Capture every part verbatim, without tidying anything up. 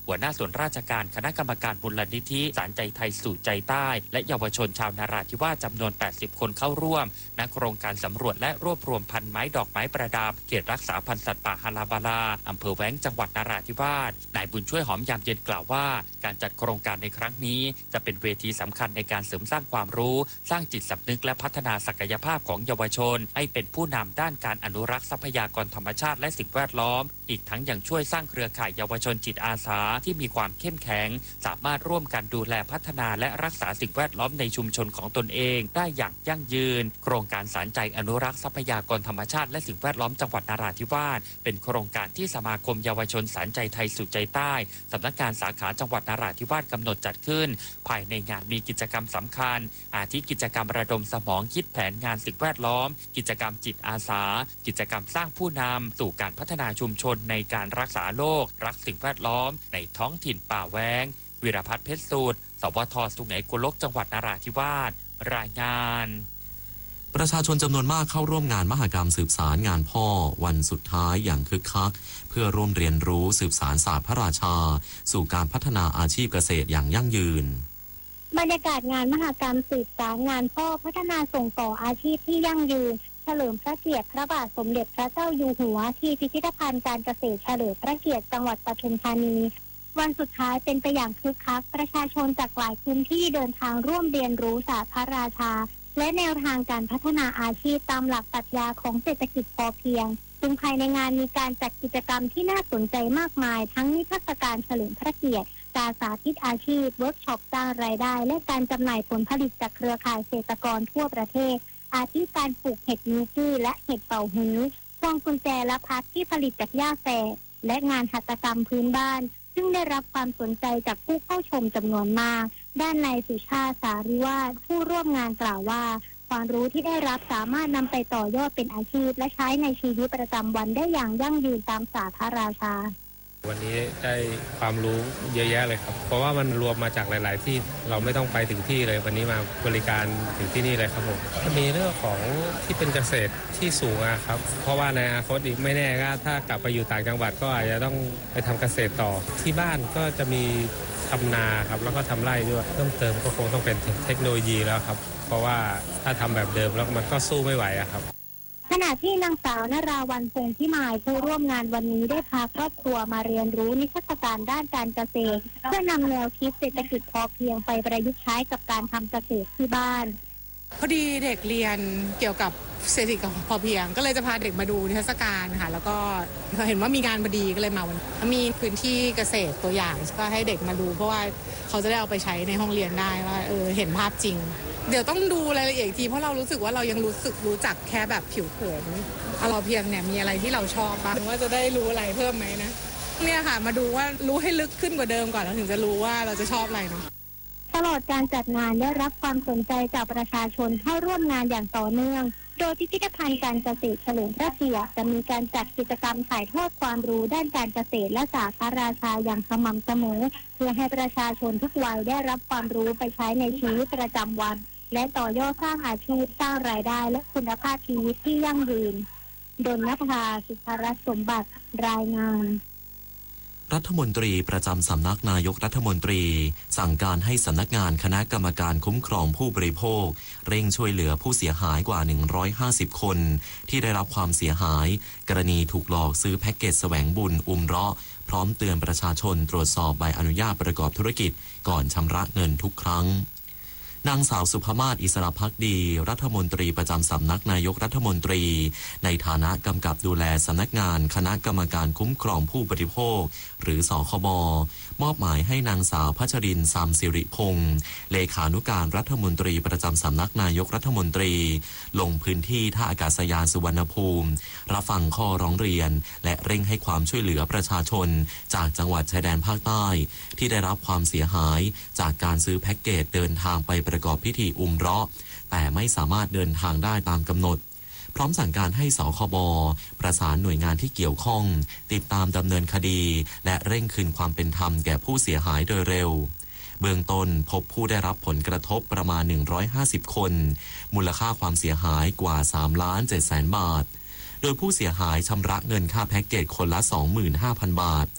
หัวหน้าส่วนราชการคณะกรรมการมูลนิธิศาลใจไทยสู่ใจใต้และเยาวชนชาวนราธิวาสจำนวนแปดสิบคนเข้าร่วมณโครงการสำรวจและรวบรวมพันไม้ดอกไม้ประดับเขตรักษาพันธุ์สัตว์ป่าฮาราบาลาอำเภอแว้งจังหวัดนราธิวาสนายบุญช่วยหอมยามเย็นกล่าวว่าการจัดโครงการในครั้งนี้จะเป็นเวทีสำคัญในการเสริมสร้างความรู้สร้างจิตสำนึกและพัฒนาศักยภาพของเยาวชนให้เป็นผู้นำด้านการอนุรักษ์ทรัพยากรธรรมชาติและสิ่งแวดล้อมอีกทั้งยังช่วยสร้างเครือข่ายเยาวชนจิตอาสาที่มีความเข้มแข็งสามารถร่วมกันดูแลพัฒนาและรักษาสิ่งแวดล้อมในชุมชนของตนเองได้อย่างยั่งยืนโครงการศาลใจอนุรักษ์ทรัพยากรธรรมชาติและสิ่งแวดล้อมจังหวัดนราธิวาสเป็นโครงการที่สมาคมเยาวชนศาลใจไทยสู่ใจใต้สำนักงานสาขาจังหวัดนราธิวาสกำหนดจัดขึ้นภายในงานมีกิจกรรมสำคัญอาทิกิจกรรมระดมสมองคิดแผนงานสิ่งแวดล้อมกิจกรรมจิตอาสากิจกรรมสร้างผู้นำสู่การพัฒนาชุมชนในการรักษาโลกรักสิ่งแวดล้อมในท้องถิ่นป่าแว้งวิรพัฒน์เพชรสูตรสวทสุไหงโกลกจังหวัดนราธิวาสรายงานประชาชนจำนวนมากเข้าร่วมงานมหกรรมสืบสารงานพ่อวันสุดท้ายอย่างคึกคักเพื่อร่วมเรียนรู้สืบสารศาสตร์พระราชาสู่การพัฒนาอาชีพเกษตรอย่างยั่งยืนบรรยากาศงานมหกรรมสืบสารงานพ่อพัฒนาส่งต่ออาชีพที่ยั่งยืนเฉลิมพระเกียรติพระบาทสมเด็จพระเจ้าอยู่หัวที่พิพิธภัณฑ์การเกษตรเฉลิมพระเกียรติจังหวัดปทุมธานีวันสุดท้ายเป็นไปอย่างคึกคักประชาชนจากหลายพื้นที่เดินทางร่วมเรียนรู้ศาสตร์พระราชาและแนวทางการพัฒนาอาชีพตามหลักปรัชญาของเศรษฐกิจพอเพียงซึ่งภายในงานมีการจัดกิจกรรมที่น่าสนใจมากมายทั้งนิทรรศการเฉลิมพระเกียรติการสาธิตอาชีพเวิร์กช็อปสร้างรายได้และการจำหน่ายผลผลิตจากเครือข่ายเกษตรกรทั่วประเทศอาทิการปลูกเห็ดนิ้วกี้และเห็ดเป่าฮื้อพวงกุญแจและพัดที่ผลิตจากหญ้าแฝกและงานหัตถกรรมพื้นบ้านซึ่งได้รับความสนใจจากผู้เข้าชมจำนวนมากด้านนายสุชาติสาริวาสผู้ร่วมงานกล่าวว่าความรู้ที่ได้รับสามารถนำไปต่อยอดเป็นอาชีพและใช้ในชีวิตประจำวันได้อย่างยั่งยืนตามศาสตร์พระราชาวันนี้ได้ความรู้เยอะแยะเลยครับเพราะว่ามันรวมมาจากหลายๆที่เราไม่ต้องไปถึงที่เลยวันนี้มาบริการถึงที่นี่เลยครับผมมีเรื่องของที่เป็นเกษตรที่สูงครับเพราะว่าในอนาคตอีกไม่แน่ก็ถ้ากลับไปอยู่ต่างจังหวัดก็อาจจะต้องไปทำเกษตรต่อที่บ้านก็จะมีทำนาครับแล้วก็ทำไร่ด้วยเพิ่มเติมก็คงต้องเป็นเทคโนโลยีแล้วครับเพราะว่าถ้าทำแบบเดิมแล้วมันก็สู้ไม่ไหวครับขณะที่นางสาวนราวัลย์พงษ์พิมายผู้ร่วมงานวันนี้ได้พาครอบครัวมาเรียนรู้นิทรรศการด้านการเกษตรเพื่อนำแนวคิดเศรษฐกิจพอเพียงไปประยุกต์ใช้กับการทำเกษตรที่บ้านพอดีเด็กเรียนเกี่ยวกับเศรษฐกิจพอเพียงก็เลยจะพาเด็กมาดูนิทรรศการค่ะแล้วก็เห็นว่ามีงานพอดีก็เลยมาวันมีพื้นที่เกษตรตัวอย่างก็ให้เด็กมาดูเพราะว่าเขาจะได้เอาไปใช้ในห้องเรียนได้ว่าเออเห็นภาพจริงเดี๋ยวต้องดูรายละเอียดทีเพราะเรารู้สึกว่าเรายังรู้สึกรู้จักแค่แบบผิวเผินเราเพียงเนี่ยมีอะไรที่เราชอบบ้างว่าจะได้รู้อะไรเพิ่มไหมนะเนี่ยค่ะมาดูว่ารู้ให้ลึกขึ้นกว่าเดิมก่อนแล้วถึงจะรู้ว่าเราจะชอบอะไรเนาะตลอดการจัดงานได้รับความสนใจจากประชาชนเข้าร่วมงานอย่างต่อเนื่องโดยพิพิธภัณฑ์การเกษตรเฉลิมพระเกียรติจะมีการจัดกิจกรรมถ่ายทอดความรู้ด้านการเกษตรและศาสตร์พระราชาอย่างสม่ำเสมอเพื่อให้ประชาชนทุกวัยได้รับความรู้ไปใช้ในชีวิตประจำวันและต่อยอดสร้างอาชีพสร้างรายได้และคุณภาพชีวิตที่ยั่งยืนดลนภาสุภรัตน์สมบัติรายงานรัฐมนตรีประจำสำนักนายกรัฐมนตรีสั่งการให้สำนักงานคณะกรรมการคุ้มครองผู้บริโภคเร่งช่วยเหลือผู้เสียหายกว่าหนึ่งร้อยห้าสิบคนที่ได้รับความเสียหายกรณีถูกหลอกซื้อแพ็กเกจแสวงบุญอุมเราะห์พร้อมเตือนประชาชนตรวจสอบใบอนุญาตประกอบธุรกิจก่อนชำระเงินทุกครั้งนางสาวสุภมาศอิสระภักดีรัฐมนตรีประจำสำนักนายกรัฐมนตรีในฐานะกำกับดูแลสำนักงานคณะกรรมการคุ้มครองผู้บริโภคหรือสคบมอบหมายให้นางสาวพัชรินทร์ซามสิริพงษ์เลขานุการรัฐมนตรีประจำสำนักนายกรัฐมนตรีลงพื้นที่ท่าอากาศยานสุวรรณภูมิรับฟังข้อร้องเรียนและเร่งให้ความช่วยเหลือประชาชนจากจังหวัดชายแดนภาคใต้ที่ได้รับความเสียหายจากการซื้อแพ็กเกจเดินทางไปประกอบพิธีอุมเราะห์แต่ไม่สามารถเดินทางได้ตามกำหนดพร้อมสั่งการให้สคบประสานหน่วยงานที่เกี่ยวข้องติดตามดำเนินคดีและเร่งคืนความเป็นธรรมแก่ผู้เสียหายโดยเร็วเบื้องต้นพบผู้ได้รับผลกระทบประมาณหนึ่งร้อยห้าสิบคนมูลค่าความเสียหายกว่าสามล้านเจ็ดแสนบาทโดยผู้เสียหายชำระเงินค่าแพ็กเกจคนละ สองหมื่นห้าพัน บาท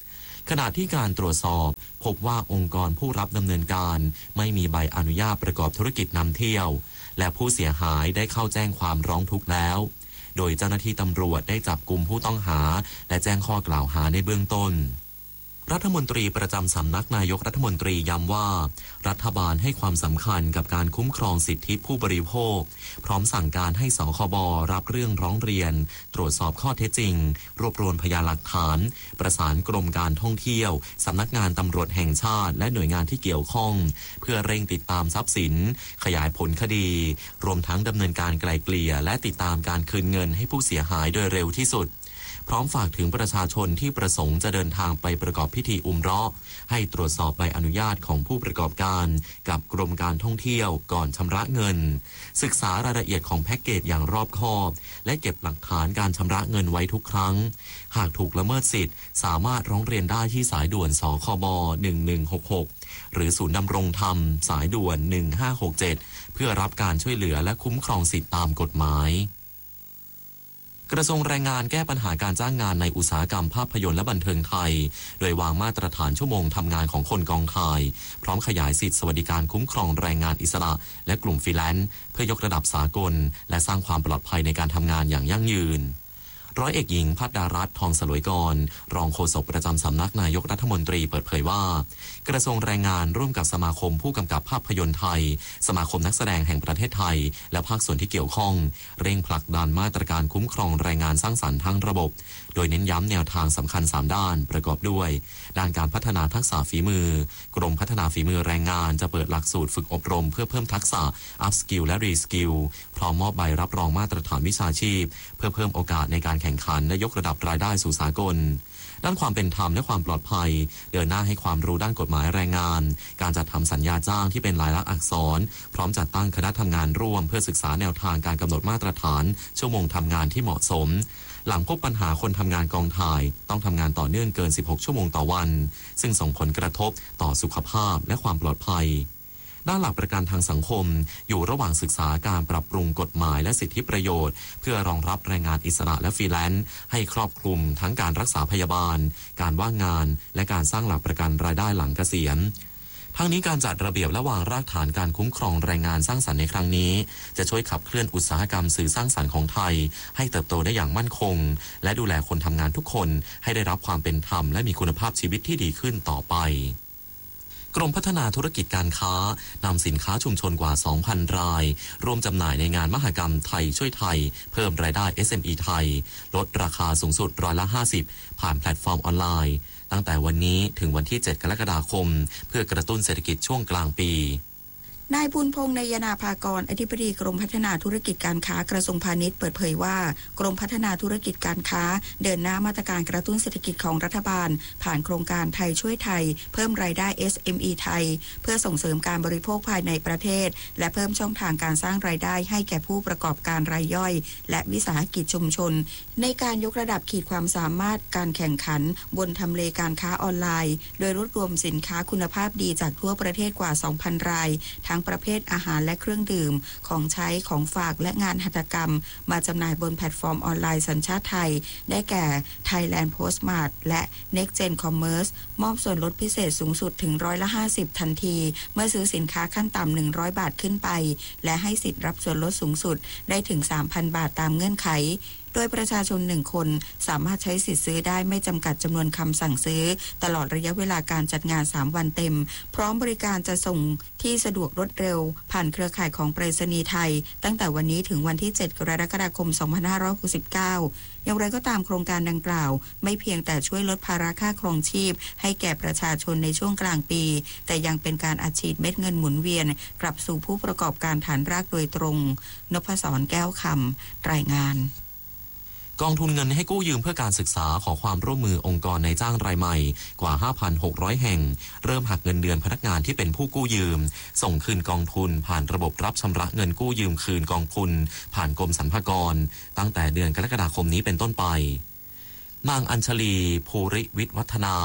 ขณะที่การตรวจสอบพบว่าองค์กรผู้รับดำเนินการไม่มีใบอนุญาตประกอบธุรกิจนำเที่ยวและผู้เสียหายได้เข้าแจ้งความร้องทุกข์แล้วโดยเจ้าหน้าที่ตำรวจได้จับกุมผู้ต้องหาและแจ้งข้อกล่าวหาในเบื้องต้นรัฐมนตรีประจำสำนักนายกรัฐมนตรีย้ำว่ารัฐบาลให้ความสำคัญกับการคุ้มครองสิทธิผู้บริโภคพร้อมสั่งการให้สคบรับเรื่องร้องเรียนตรวจสอบข้อเท็จจริงรวบรวมพยานหลักฐานประสานกรมการท่องเที่ยวสำนักงานตำรวจแห่งชาติและหน่วยงานที่เกี่ยวข้องเพื่อเร่งติดตามทรัพย์สินขยายผลคดีรวมทั้งดำเนินการไกล่เกลี่ยและติดตามการคืนเงินให้ผู้เสียหายโดยเร็วที่สุดพร้อมฝากถึงประชาชนที่ประสงค์จะเดินทางไปประกอบพิธีอุมเราะห์ให้ตรวจสอบใบอนุญาตของผู้ประกอบการกับกรมการท่องเที่ยวก่อนชำระเงินศึกษารายละเอียดของแพ็กเกจอย่างรอบคอบและเก็บหลักฐานการชำระเงินไว้ทุกครั้งหากถูกละเมิดสิทธิ์สามารถร้องเรียนได้ที่สายด่วนสคบหนึ่งหนึ่งหกหกหรือศูนย์ดำรงธรรมสายด่วนหนึ่งห้าหกเจ็ดเพื่อรับการช่วยเหลือและคุ้มครองสิทธิตามกฎหมายกระทรวงแรงงานแก้ปัญหาการจ้างงานในอุตสาหกรรมภาพยนตร์และบันเทิงไทยโดยวางมาตรฐานชั่วโมงทำงานของคนกองถ่ายพร้อมขยายสิทธิสวัสดิการคุ้มครองแรงงานอิสระและกลุ่มฟรีแลนซ์เพื่อยกระดับสากลและสร้างความปลอดภัยในการทำงานอย่างยั่งยืนร้อยเอกหญิงภัทรดารัตน์ทองสลวยกรรองโฆษกประจำสำนักนายกรัฐมนตรีเปิดเผยว่ากระทรวงแรงงานร่วมกับสมาคมผู้กำกับภาพยนตร์ไทยสมาคมนักแสดงแห่งประเทศไทยและภาคส่วนที่เกี่ยวข้องเร่งผลักดันมาตรการคุ้มครองแรงงานสร้างสรรค์ทั้งระบบโดยเน้นย้ำแนวทางสำคัญสามด้านประกอบด้วยด้านการพัฒนาทักษะฝีมือกรมพัฒนาฝีมือแรงงานจะเปิดหลักสูตรฝึกอบรมเพื่อเพิ่มทักษะ อัพสกิล และ รีสกิล พร้อมมอบใบรับรองมาตรฐานวิชาชีพเพื่อเพิ่มโอกาสในการแข่งขันและยกระดับรายได้สู่สากลด้านความเป็นธรรมและความปลอดภัยเดินหน้าให้ความรู้ด้านกฎหมายแรงงานการจัดทำสัญญาจ้างที่เป็นลายลักษณ์อักษรพร้อมจัดตั้งคณะทำงานร่วมเพื่อศึกษาแนวทางการกำหนดมาตรฐานชั่วโมงทำงานที่เหมาะสมหลังพบปัญหาคนทำงานกองถ่ายต้องทำงานต่อเนื่องเกินสิบหกชั่วโมงต่อวันซึ่งส่งผลกระทบต่อสุขภาพและความปลอดภัยด้านหลักประกันทางสังคมอยู่ระหว่างศึกษาการปรับปรุงกฎหมายและสิทธิประโยชน์เพื่อรองรับแรงงานอิสระและฟรีแลนซ์ให้ครอบคลุมทั้งการรักษาพยาบาลการว่างงานและการสร้างหลักประกันรายได้หลังเกษียณทั้งนี้การจัดระเบียบและวางรากฐานการคุ้มครองแรงงานสร้างสรรค์ในครั้งนี้จะช่วยขับเคลื่อนอุตสาหกรรมสื่อสร้างสรรค์ของไทยให้เติบโตได้อย่างมั่นคงและดูแลคนทำงานทุกคนให้ได้รับความเป็นธรรมและมีคุณภาพชีวิตที่ดีขึ้นต่อไปกรมพัฒนาธุรกิจการค้านำสินค้าชุมชนกว่า สองพัน รายร่วมจำหน่ายในงานมหกรรมไทยช่วยไทยเพิ่มรายได้ เอส เอ็ม อี ไทยลดราคาสูงสุดร้อยละห้าสิบผ่านแพลตฟอร์มออนไลน์ตั้งแต่วันนี้ถึงวันที่เจ็ดกรกฎาคมเพื่อกระตุ้นเศรษฐกิจช่วงกลางปีนายบุญพงษ์นายนาภากรอธิบดีกรมพัฒนาธุรกิจการค้ากระทรวงพาณิชย์เปิดเผยว่ากรมพัฒนาธุรกิจการค้าเดินหน้ามาตรการกระตุ้นเศรษฐกิจของรัฐบาลผ่านโครงการไทยช่วยไทยเพิ่มรายได้ เอส เอ็ม อี ไทยเพื่อส่งเสริมการบริโภคภายในประเทศและเพิ่มช่องทางการสร้างรายได้ให้แก่ผู้ประกอบการรายย่อยและวิสาหกิจชุมชนในการยกระดับขีดความสามารถการแข่งขันบนทำเลการค้าออนไลน์โดยรวบรวมสินค้าคุณภาพดีจากทั่วประเทศกว่า สองพัน รายทั้งประเภทอาหารและเครื่องดื่มของใช้ของฝากและงานหัตถกรรมมาจำหน่ายบนแพลตฟอร์มออนไลน์สัญชาติไทยได้แก่ Thailand Postmart และ Next Gen Commerce มอบส่วนลดพิเศษสูงสุดถึงร้อยละห้าสิบทันทีเมื่อซื้อสินค้าขั้นต่ำหนึ่งร้อยบาทขึ้นไปและให้สิทธิ์รับส่วนลดสูงสุดได้ถึง สามพัน บาทตามเงื่อนไขโดยประชาชนหนึ่งคนสามารถใช้สิทธิ์ซื้อได้ไม่จำกัดจำนวนคำสั่งซื้อตลอดระยะเวลาการจัดงานสามวันเต็มพร้อมบริการจะส่งที่สะดวกรวดเร็วผ่านเครือข่ายของไปรษณีย์ไทยตั้งแต่วันนี้ถึงวันที่เจ็ดกรกฎาคมสองพันห้าร้อยหกสิบเก้าอย่างไรก็ตามโครงการดังกล่าวไม่เพียงแต่ช่วยลดภาระค่าครองชีพให้แก่ประชาชนในช่วงกลางปีแต่ยังเป็นการอัดฉีดเม็ดเงินหมุนเวียนกลับสู่ผู้ประกอบการฐานรากโดยตรงนพศรแก้วคำรายงานกองทุนเงินให้กู้ยืมเพื่อการศึกษาขอความร่วมมือองค์กรนายจ้างรายใหม่กว่า ห้าพันหกร้อย แห่งเริ่มหักเงินเดือนพนักงานที่เป็นผู้กู้ยืมส่งคืนกองทุนผ่านระบบรับชำระเงินกู้ยืมคืนกองทุนผ่านกรมสรรพากรตั้งแต่เดือนกรกฎาคมนี้เป็นต้นไปนางอัญชลีภูริวิทย์วัฒนา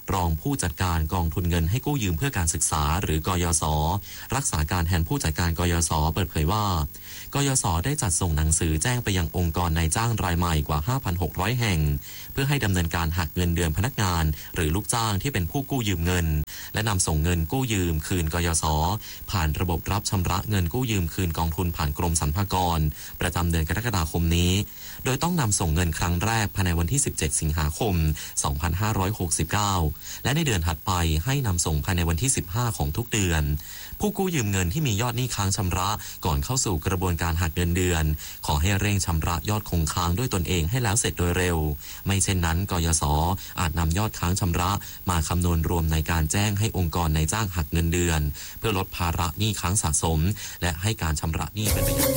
รองผู้จัดการกองทุนเงินให้กู้ยืมเพื่อการศึกษาหรือกยศ.รักษาการแทนผู้จัดการกยศ.เปิดเผยว่ากยศ.ได้จัดส่งหนังสือแจ้งไปยังองค์กรนายจ้างรายใหม่กว่า ห้าพันหกร้อย แห่งเพื่อให้ดำเนินการหักเงินเดือนพนักงานหรือลูกจ้างที่เป็นผู้กู้ยืมเงินและนำส่งเงินกู้ยืมคืนกยศ.ผ่านระบบรับชำระเงินกู้ยืมคืนกองทุนผ่านกรมสรรพากรประจำเดือนกรกฎาคมนี้โดยต้องนำส่งเงินครั้งแรกภายในวันที่สิบเจ็ดสิงหาคมสองพันห้าร้อยหกสิบเก้าและในเดือนถัดไปให้นำส่งภายในวันที่สิบห้าของทุกเดือนผู้กู้ยืมเงินที่มียอดหนี้ค้างชำระก่อนเข้าสู่กระบวนการหักเงินเดือนขอให้เร่งชำระยอดคงค้างด้วยตนเองให้แล้วเสร็จโดยเร็วไม่เช่นนั้นกยศ.อาจนำยอดค้างชำระมาคำนวณรวมในการแจ้งให้องค์กรนายจ้างหักเงินเดือนเพื่อลดภาระหนี้ค้างสะสมและให้การชำระหนี้เป็นไปอย่าง